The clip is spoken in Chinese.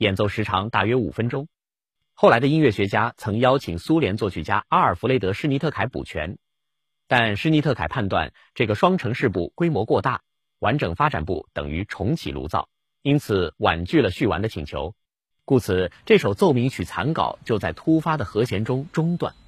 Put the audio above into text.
演奏时长大约5分钟。后来的音乐学家曾邀请苏联作曲家阿尔弗雷德·施尼特凯补全，但施尼特凯判断这个双城市部规模过大，完整发展部等于重启炉灶，因此婉拒了续完的请求。故此，这首奏鸣曲残稿就在突发的和弦中中断。